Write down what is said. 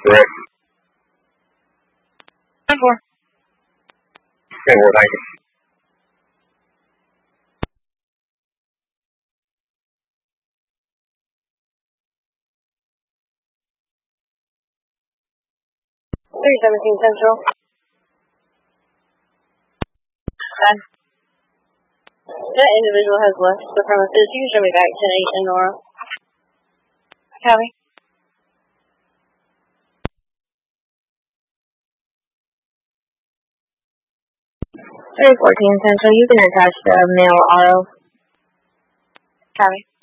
Correct. 10-4. 10-4, thank you. Central. That individual has left the premises. You can show me back 10-8 and Nora. Copy. 3014 Central, you can attach the mail auto. Copy.